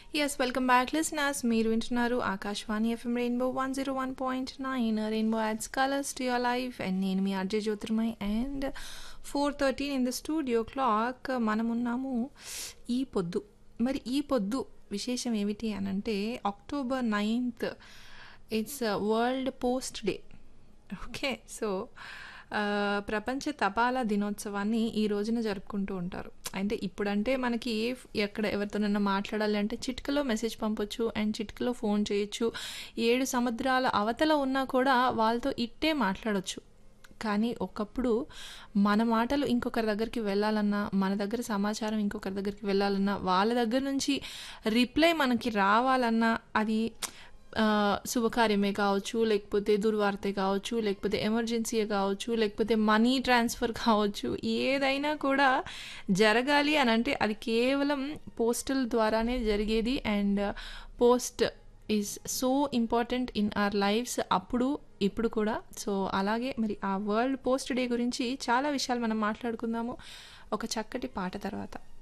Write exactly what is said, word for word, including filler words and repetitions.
Yes, welcome back, listeners. మీరు వింటున్నారు Akashvani FM rainbow one zero one point nine rainbow ads colours to your life and నేను మీ అర్జయ్ Jyotirmay and four thirteen in the studio clock మనమున్నాము ఈ పొద్దు. మరి ఈ పొద్దు విశేషం ఏమిటి అని అంటే October ninth it's world post day. Okay, so ప్రపంచ తపాలా దినోత్సవాన్ని ఈ రోజున జరుపుకుంటూ ఉంటారు. అంటే ఇప్పుడంటే మనకి ఎక్కడ ఎవరితోనైనా మాట్లాడాలి అంటే చిటికలో మెసేజ్ పంపొచ్చు అండ్ చిటికలో ఫోన్ చేయొచ్చు. ఏడు సముద్రాల అవతల ఉన్నా కూడా వాళ్ళతో ఇట్టే మాట్లాడొచ్చు. కానీ ఒకప్పుడు మన మాటలు ఇంకొకరి దగ్గరికి వెళ్ళాలన్నా, మన దగ్గర సమాచారం ఇంకొకరి దగ్గరికి వెళ్ళాలన్నా, వాళ్ళ దగ్గర నుంచి రిప్లై మనకి రావాలన్నా అది శుభకార్యమే కావచ్చు, లేకపోతే దుర్వార్తే కావచ్చు, లేకపోతే ఎమర్జెన్సీయే కావచ్చు, లేకపోతే మనీ ట్రాన్స్ఫర్ కావచ్చు, ఏదైనా కూడా జరగాలి అని అంటే అది కేవలం పోస్టల్ ద్వారానే జరిగేది. And post is so important in our lifes అప్పుడు ఇప్పుడు కూడా. సో అలాగే మరి ఆ వరల్డ్ పోస్ట్ డే గురించి చాలా విషయాలు మనం మాట్లాడుకుందాము ఒక చక్కటి పాట తర్వాత.